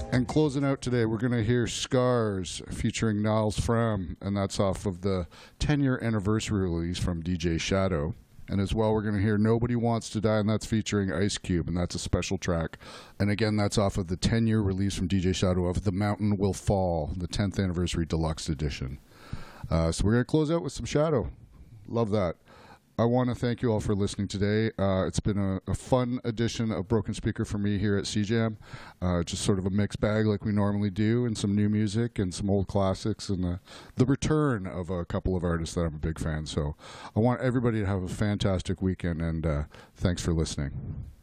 And closing out today, we're going to hear Scars featuring Niles Fram, and that's off of the 10-year anniversary release from DJ Shadow. And as well, we're going to hear Nobody Wants to Die, and that's featuring Ice Cube, and that's a special track. And again, that's off of the 10-year release from DJ Shadow of The Mountain Will Fall, the 10th anniversary deluxe edition. So we're going to close out with some Shadow. Love that. I want to thank you all for listening today. It's been a fun edition of Broken Speaker for me here at CJAM. Just sort of a mixed bag like we normally do, and some new music and some old classics, and the return of a couple of artists that I'm a big fan. So I want everybody to have a fantastic weekend, and thanks for listening.